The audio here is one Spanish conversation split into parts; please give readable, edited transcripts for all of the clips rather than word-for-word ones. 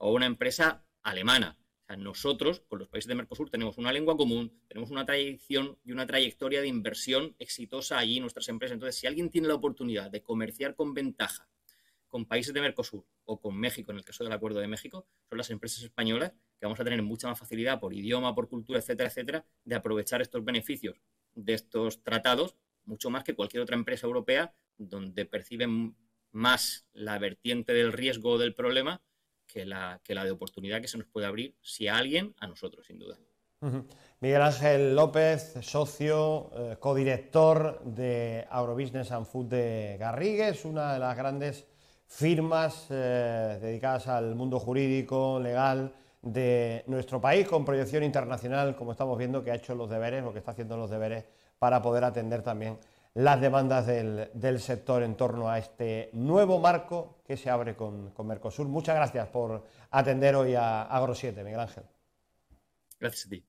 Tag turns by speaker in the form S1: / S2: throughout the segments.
S1: o una empresa alemana. O sea, nosotros, con los países de Mercosur, tenemos una lengua común, tenemos una tradición y una trayectoria de inversión exitosa allí en nuestras empresas. Entonces, si alguien tiene la oportunidad de comerciar con ventaja con países de Mercosur o con México, en el caso del Acuerdo de México, son las empresas españolas que vamos a tener mucha más facilidad por idioma, por cultura, etcétera, etcétera, de aprovechar estos beneficios de estos tratados, mucho más que cualquier otra empresa europea, donde perciben más la vertiente del riesgo o del problema que la de oportunidad que se nos puede abrir, si a alguien, a nosotros, sin duda.
S2: Miguel Ángel López, socio, codirector de Agrobusiness and Food de Garrigues, una de las grandes firmas dedicadas al mundo jurídico, legal de nuestro país, con proyección internacional, como estamos viendo, que ha hecho los deberes, o que está haciendo los deberes para poder atender también las demandas del sector en torno a este nuevo marco que se abre con Mercosur. Muchas gracias por atender hoy a Agro 7, Miguel Ángel.
S1: Gracias a ti.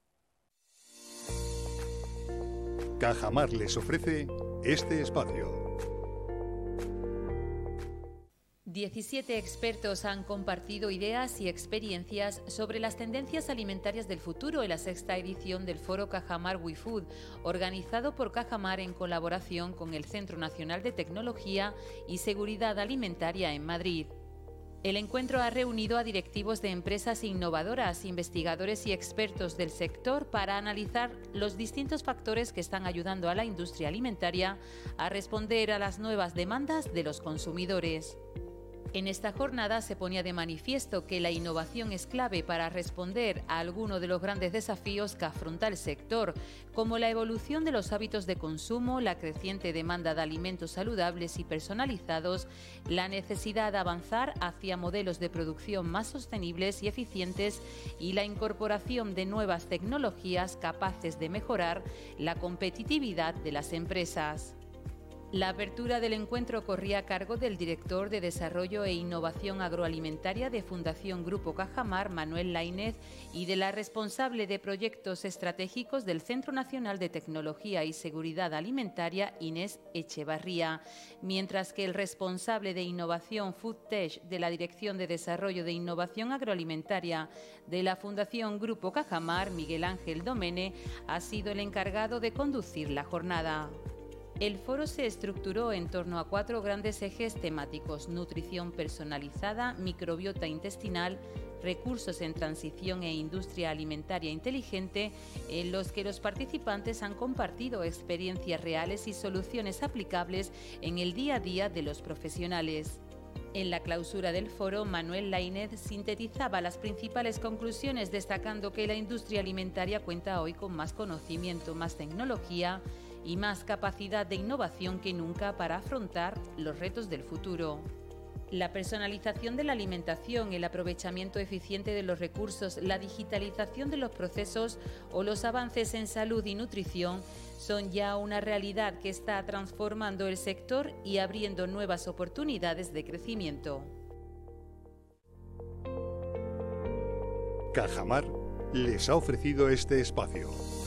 S3: Cajamar les ofrece este espacio.
S4: 17 expertos han compartido ideas y experiencias sobre las tendencias alimentarias del futuro en la 6ª edición del Foro Cajamar WeFood, organizado por Cajamar en colaboración con el Centro Nacional de Tecnología y Seguridad Alimentaria en Madrid. El encuentro ha reunido a directivos de empresas innovadoras, investigadores y expertos del sector para analizar los distintos factores que están ayudando a la industria alimentaria a responder a las nuevas demandas de los consumidores. En esta jornada se ponía de manifiesto que la innovación es clave para responder a algunos de los grandes desafíos que afronta el sector, como la evolución de los hábitos de consumo, la creciente demanda de alimentos saludables y personalizados, la necesidad de avanzar hacia modelos de producción más sostenibles y eficientes y la incorporación de nuevas tecnologías capaces de mejorar la competitividad de las empresas. La apertura del encuentro corría a cargo del director de Desarrollo e Innovación Agroalimentaria de Fundación Grupo Cajamar, Manuel Laínez, y de la responsable de Proyectos Estratégicos del Centro Nacional de Tecnología y Seguridad Alimentaria, Inés Echevarría, mientras que el responsable de Innovación FoodTech de la Dirección de Desarrollo de Innovación Agroalimentaria de la Fundación Grupo Cajamar, Miguel Ángel Domene, ha sido el encargado de conducir la jornada. El foro se estructuró en torno a 4 grandes ejes temáticos: nutrición personalizada, microbiota intestinal, recursos en transición e industria alimentaria inteligente, en los que los participantes han compartido experiencias reales y soluciones aplicables en el día a día de los profesionales. En la clausura del foro, Manuel Laínez sintetizaba las principales conclusiones, destacando que la industria alimentaria cuenta hoy con más conocimiento, más tecnología y más capacidad de innovación que nunca para afrontar los retos del futuro. La personalización de la alimentación, el aprovechamiento eficiente de los recursos, la digitalización de los procesos o los avances en salud y nutrición son ya una realidad que está transformando el sector y abriendo nuevas oportunidades de crecimiento.
S3: Cajamar les ha ofrecido este espacio.